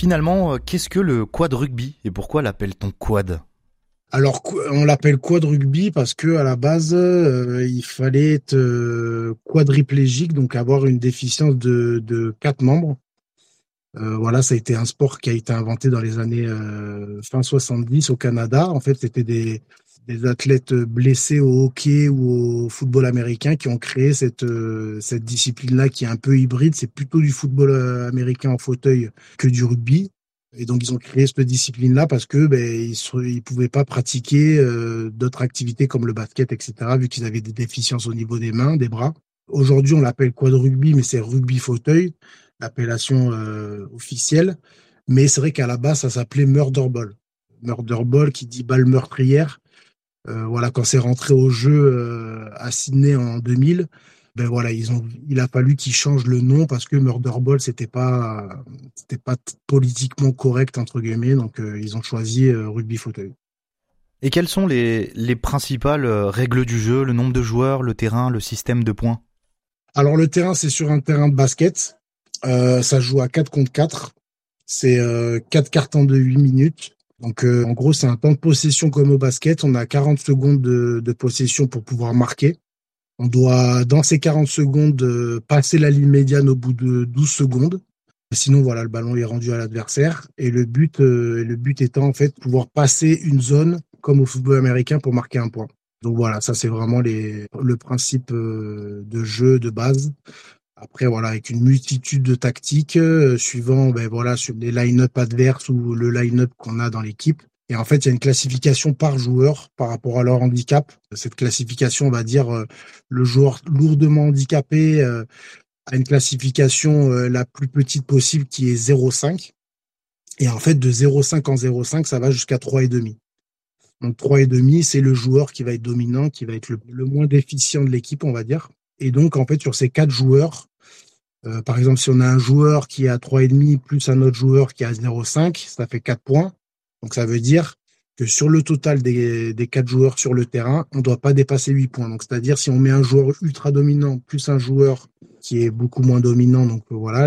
Finalement, qu'est-ce que le quad rugby et pourquoi l'appelle-t-on quad? Alors, on l'appelle quad rugby parce que à la base, il fallait être quadriplégique, donc avoir une déficience de 4 membres. Voilà, ça a été un sport qui a été inventé dans les années fin 70 au Canada. En fait, c'était des athlètes blessés au hockey ou au football américain qui ont créé cette discipline-là qui est un peu hybride. C'est plutôt du football américain en fauteuil que du rugby. Et donc, ils ont créé cette discipline-là parce que ils pouvaient pas pratiquer d'autres activités comme le basket, etc., vu qu'ils avaient des déficiences au niveau des mains, des bras. Aujourd'hui, on l'appelle quad rugby, mais c'est rugby fauteuil, l'appellation officielle. Mais c'est vrai qu'à la base, ça s'appelait murder ball. Murder ball qui dit balle meurtrière. Voilà, quand c'est rentré au jeu à Sydney en 2000, ben voilà, il a fallu qu'ils changent le nom parce que Murder Ball, c'était pas politiquement correct entre guillemets, donc ils ont choisi rugby fauteuil. Et quelles sont les principales règles du jeu, le nombre de joueurs, le terrain, le système de points? Alors le terrain, c'est sur un terrain de basket. Ça joue à 4 contre 4. C'est 4 cartons de 8 minutes. Donc en gros, c'est un temps de possession comme au basket. On a 40 secondes de possession pour pouvoir marquer. On doit, dans ces 40 secondes, passer la ligne médiane au bout de 12 secondes. Sinon, voilà, le ballon est rendu à l'adversaire. Et le but étant, en fait, pouvoir passer une zone comme au football américain pour marquer un point. Donc voilà, ça, c'est vraiment le principe de jeu de base. Après, voilà, avec une multitude de tactiques, suivant, ben voilà, sur les line-up adverses ou le line-up qu'on a dans l'équipe. Et en fait, il y a une classification par joueur par rapport à leur handicap. Cette classification, on va dire, le joueur lourdement handicapé a une classification la plus petite possible qui est 0,5. Et en fait, de 0,5 en 0,5, ça va jusqu'à 3,5. Donc 3,5, c'est le joueur qui va être dominant, qui va être le moins déficient de l'équipe, on va dire. Et donc, en fait, sur ces 4 joueurs, par exemple, si on a un joueur qui est à 3,5 plus un autre joueur qui est à 0,5, ça fait 4 points. Donc, ça veut dire que sur le total des 4 joueurs sur le terrain, on ne doit pas dépasser 8 points. Donc, c'est-à-dire si on met un joueur ultra dominant plus un joueur qui est beaucoup moins dominant, donc voilà,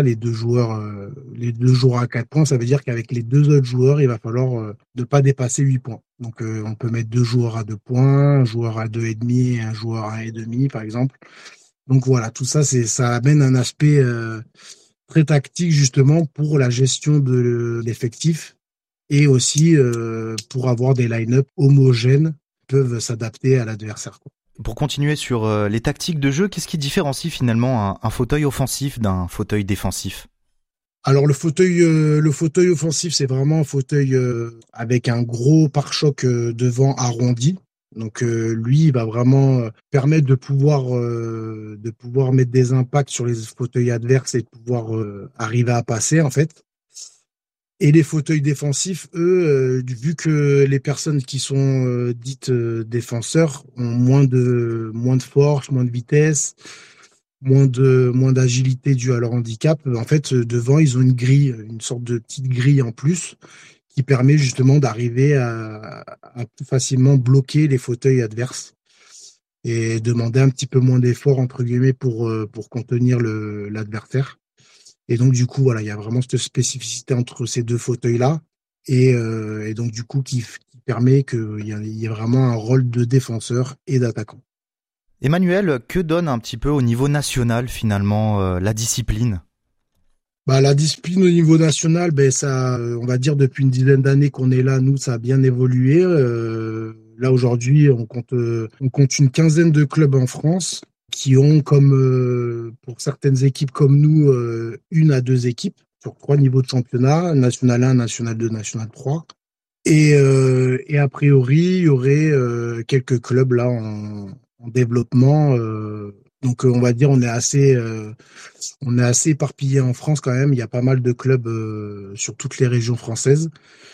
les deux joueurs à 4 points, ça veut dire qu'avec les 2 autres joueurs, il va falloir ne pas dépasser 8 points. Donc, on peut mettre 2 joueurs à 2 points, un joueur à 2,5 et un joueur à 1,5, par exemple. Donc voilà, tout ça, ça amène un aspect très tactique justement pour la gestion de l'effectif et aussi pour avoir des line-up homogènes qui peuvent s'adapter à l'adversaire, quoi. Pour continuer sur les tactiques de jeu, qu'est-ce qui différencie finalement un fauteuil offensif d'un fauteuil défensif? Alors le fauteuil offensif, c'est vraiment un fauteuil avec un gros pare-choc devant arrondi. Donc lui, il va vraiment permettre de pouvoir mettre des impacts sur les fauteuils adverses et de pouvoir arriver à passer en fait. Et les fauteuils défensifs, eux, vu que les personnes qui sont dites défenseurs ont moins de force, moins de vitesse, moins d'agilité due à leur handicap, en fait, devant, ils ont une grille, une sorte de petite grille en plus qui permet justement d'arriver à plus facilement bloquer les fauteuils adverses et demander un petit peu moins d'efforts, entre guillemets, pour contenir l'adversaire. Et donc, du coup, voilà, il y a vraiment cette spécificité entre ces 2 fauteuils-là. Et donc, du coup, qui permet qu'il y ait vraiment un rôle de défenseur et d'attaquant. Emmanuel, que donne un petit peu au niveau national finalement la discipline? Bah, la discipline au niveau national, ben, ça, on va dire depuis une dizaine d'années qu'on est là, nous, ça a bien évolué. Là, aujourd'hui, on compte une quinzaine de clubs en France qui ont, comme pour certaines équipes comme nous, 1 à 2 équipes sur 3 niveaux de championnat, National 1, National 2, National 3. Et a priori, il y aurait quelques clubs là en développement. Donc, on va dire, on est assez éparpillé en France quand même. Il y a pas mal de clubs sur toutes les régions françaises,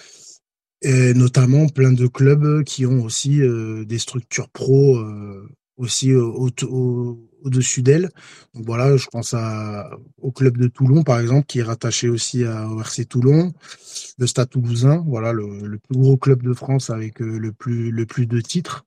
et notamment plein de clubs qui ont aussi des structures pro aussi au-dessus d'elles. Donc voilà, je pense au club de Toulon, par exemple, qui est rattaché aussi au RC Toulon, le Stade Toulousain, voilà, le plus gros club de France avec le plus de titres.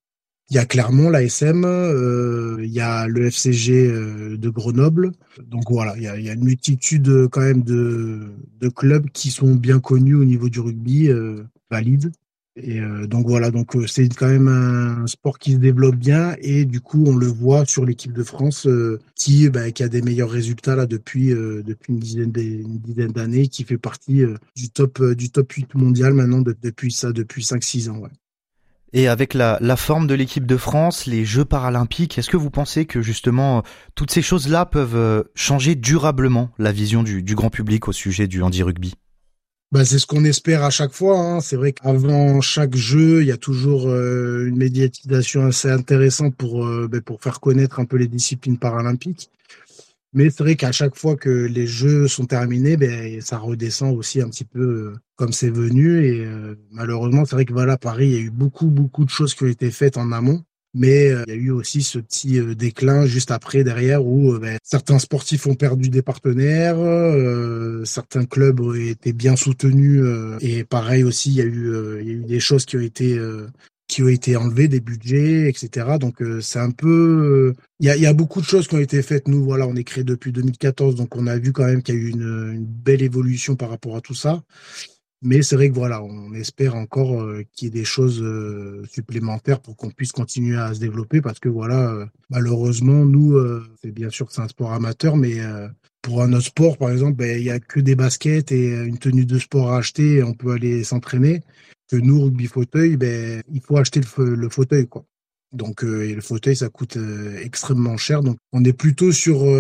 Il y a Clermont, l'ASM, il y a le FCG de Grenoble. Donc voilà, il y a une multitude quand même de clubs qui sont bien connus au niveau du rugby, valides. Et donc voilà, donc c'est quand même un sport qui se développe bien et du coup on le voit sur l'équipe de France qui a des meilleurs résultats là depuis une dizaine d'années, qui fait partie du top 8 mondial maintenant depuis 5 6 ans. Ouais. Et avec la forme de l'équipe de France, les Jeux paralympiques, est-ce que vous pensez que justement toutes ces choses-là peuvent changer durablement la vision du grand public au sujet du handi-rugby? Bah, c'est ce qu'on espère à chaque fois, hein. C'est vrai qu'avant chaque jeu, il y a toujours une médiatisation assez intéressante pour faire connaître un peu les disciplines paralympiques. Mais c'est vrai qu'à chaque fois que les jeux sont terminés, ben, ça redescend aussi un petit peu comme c'est venu. Et malheureusement, c'est vrai que voilà, Paris, il y a eu beaucoup, beaucoup de choses qui ont été faites en amont. Mais il y a eu aussi ce petit déclin juste après, derrière, où certains sportifs ont perdu des partenaires, certains clubs ont été bien soutenus. Et pareil aussi, il y a eu des choses qui ont été enlevées, des budgets, etc. Donc c'est un peu... Il y a beaucoup de choses qui ont été faites. Nous, voilà, on est créé depuis 2014, donc on a vu quand même qu'il y a eu une belle évolution par rapport à tout ça. Mais c'est vrai que voilà, on espère encore qu'il y ait des choses supplémentaires pour qu'on puisse continuer à se développer parce que voilà, malheureusement, nous, c'est bien sûr que c'est un sport amateur, mais pour un autre sport, par exemple, il y a que des baskets et une tenue de sport à acheter et on peut aller s'entraîner. Que nous, rugby fauteuil, il faut acheter le fauteuil, quoi. Donc, et le fauteuil, ça coûte extrêmement cher. Donc, on est plutôt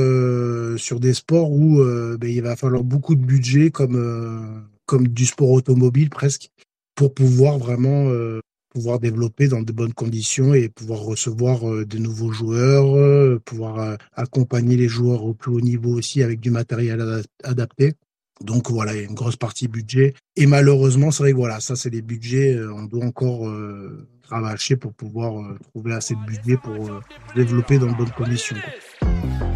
sur des sports où il va falloir beaucoup de budget, comme du sport automobile presque, pour pouvoir vraiment pouvoir développer dans de bonnes conditions et pouvoir recevoir de nouveaux joueurs, pouvoir accompagner les joueurs au plus haut niveau aussi avec du matériel adapté. Donc voilà, il y a une grosse partie budget. Et malheureusement, c'est vrai que voilà, ça c'est des budgets, on doit encore cravacher pour pouvoir trouver assez de budget pour se développer dans de bonnes conditions, quoi.